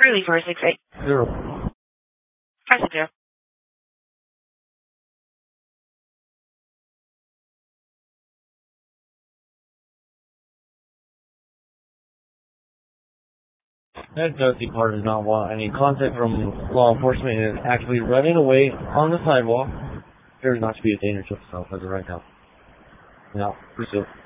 Really for 68. 0. 560. That Dusty part does not want any contact from law enforcement and is actually running away on the sidewalk. There is not to be a danger to himself as of right now. Now, pursue.